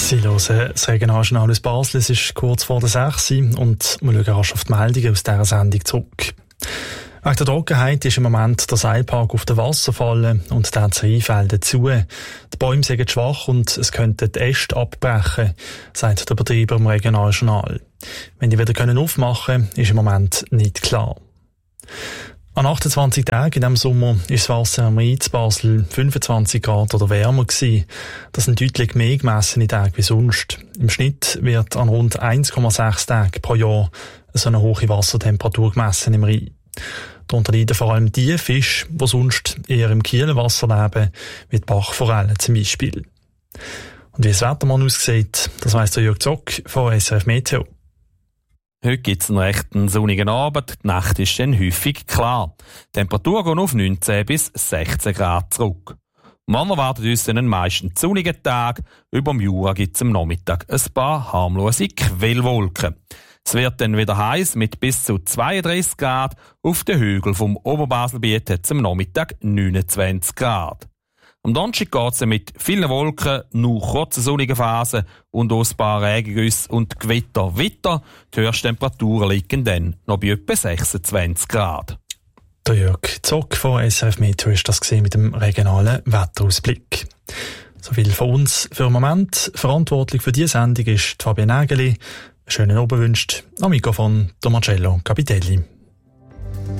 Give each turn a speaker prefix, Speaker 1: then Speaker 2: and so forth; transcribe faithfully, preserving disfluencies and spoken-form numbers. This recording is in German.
Speaker 1: Sie hören das Regionaljournal aus Basel. Es ist kurz vor der sechs und wir schauen rasch auf die Meldungen aus dieser Sendung zurück. Wegen der Trockenheit ist im Moment der Seilpark auf den Wasserfallen und der Rheinfelden zu. Die Bäume sind schwach und es könnten die Äste abbrechen, sagt der Betreiber im Regionaljournal. Wenn die wieder aufmachen können, ist im Moment nicht klar. An achtundzwanzig Tagen in diesem Sommer ist das Wasser am Rhein zu Basel fünfundzwanzig Grad oder wärmer gewesen. Das sind deutlich mehr gemessene Tage wie sonst. Im Schnitt wird an rund eins Komma sechs Tagen pro Jahr so eine hohe Wassertemperatur gemessen im Rhein. Darunter leiden vor allem die Fische, die sonst eher im kühlen Wasser leben, wie die Bachforellen zum Beispiel. Und wie das Wetter morgen aussieht, das weiss der Jörg Zock von S R F Meteo.
Speaker 2: Heute gibt es einen recht sonnigen Abend, die Nacht ist dann häufig klar. Die Temperatur geht auf neunzehn bis sechzehn Grad zurück. Morgen erwartet uns dann einen meistens sonnigen Tag. Über dem Jura gibt es am Nachmittag ein paar harmlose Quellwolken. Es wird dann wieder heiß mit bis zu zweiunddreißig Grad. Auf den Hügeln vom Oberbaselbiet hat es am Nachmittag neunundzwanzig Grad. Am Donnerstag geht es mit vielen Wolken, nur kurze sonnige Phasen und auch ein paar Regengüsse und Gewitter weiter. Die höchsten Temperaturen liegen dann noch bei etwa sechsundzwanzig Grad.
Speaker 1: Der Jörg Zock von S R F Meteo ist das gesehen mit dem regionalen Wetterausblick. So viel von uns für den Moment. Verantwortlich für diese Sendung ist Fabian Nägeli. Einen schönen Abend wünscht am Mikrofon der Marcello Capitelli.